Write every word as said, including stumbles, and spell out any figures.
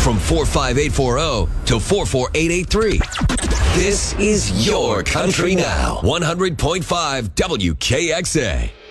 from four five eight four zero to four four eight eight three. This is your country now. one hundred point five W K X A.